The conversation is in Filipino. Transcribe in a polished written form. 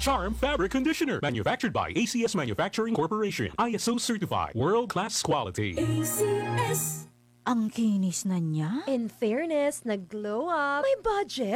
Charm Fabric Conditioner. Manufactured by ACS Manufacturing Corporation. ISO certified. World-class quality. ACS. Ang kinis na niya. In fairness, nag-glow up. May budget.